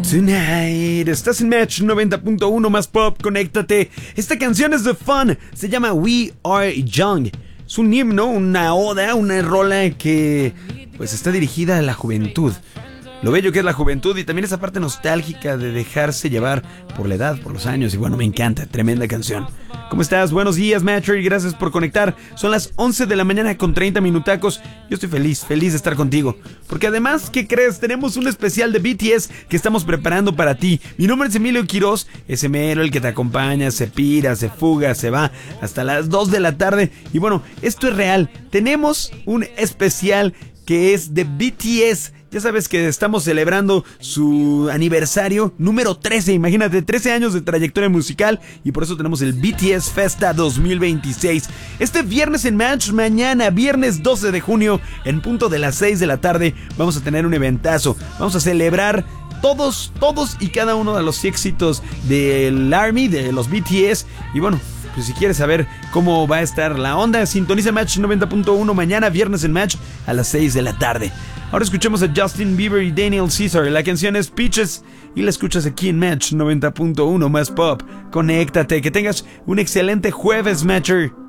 Tonight, estás en Match 90.1 más pop, conéctate. Esta canción es de Fun, se llama We Are Young. Es un himno, una oda, una rola que pues está dirigida a la juventud. Lo bello que es la juventud y también esa parte nostálgica de dejarse llevar por la edad, por los años. Y bueno, me encanta, tremenda canción. ¿Cómo estás? Buenos días, Matcher, y gracias por conectar. Son las 11 de la mañana con 30 minutacos. Yo estoy feliz de estar contigo. Porque además, ¿qué crees? Tenemos un especial de BTS que estamos preparando para ti. Mi nombre es Emilio Quiroz, ese mero el que te acompaña, se pira, se fuga, se va hasta las 2 de la tarde. Y bueno, esto es real. Tenemos un especial que es de BTS. Ya sabes que estamos celebrando su aniversario número 13, imagínate, 13 años de trayectoria musical y por eso tenemos el BTS Festa 2026. Este viernes en Match, mañana, viernes 12 de junio, en punto de las 6 de la tarde, vamos a tener un eventazo. Vamos a celebrar todos y cada uno de los éxitos del ARMY, de los BTS y bueno... Pues si quieres saber cómo va a estar la onda, sintoniza Match 90.1 mañana, viernes en Match, a las 6 de la tarde. Ahora escuchemos a Justin Bieber y Daniel Caesar. La canción es Peaches y la escuchas aquí en Match 90.1 más pop. Conéctate, que tengas un excelente jueves, Matcher.